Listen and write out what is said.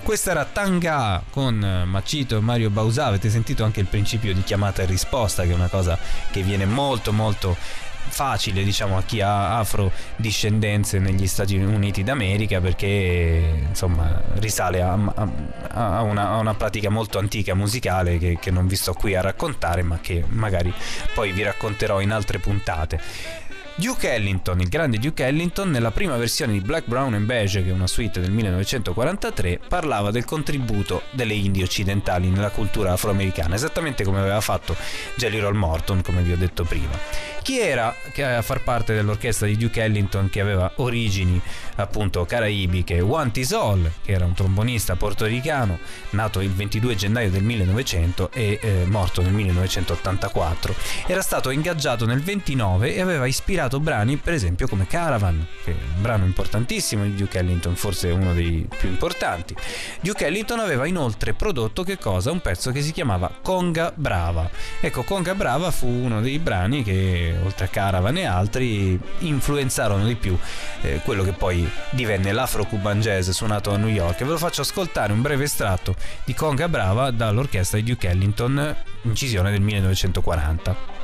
Questa era Tanga con Machito e Mario Bauzà. Avete sentito anche il principio di chiamata e risposta, che è una cosa che viene molto molto facile, diciamo, a chi ha afrodiscendenze negli Stati Uniti d'America, perché insomma risale a una pratica molto antica musicale che non vi sto qui a raccontare, ma che magari poi vi racconterò in altre puntate. Duke Ellington, il grande Duke Ellington, nella prima versione di Black, Brown and Beige, che è una suite del 1943, parlava del contributo delle Indie occidentali nella cultura afroamericana, esattamente come aveva fatto Jelly Roll Morton, come vi ho detto prima. Chi era a far parte dell'orchestra di Duke Ellington, che aveva origini appunto caraibiche? Juan Tisol, che era un trombonista portoricano, nato il 22 gennaio del 1900 e morto nel 1984. Era stato ingaggiato nel 29 e aveva ispirato brani per esempio come Caravan, che è un brano importantissimo di Duke Ellington, forse uno dei più importanti. Duke Ellington aveva inoltre prodotto che cosa? Un pezzo che si chiamava Conga Brava. Ecco, Conga Brava fu uno dei brani che, oltre a Caravan e altri, influenzarono di più quello che poi divenne l'afro-cuban jazz suonato a New York. E ve lo faccio ascoltare un breve estratto di Conga Brava dall'orchestra di Duke Ellington, incisione del 1940.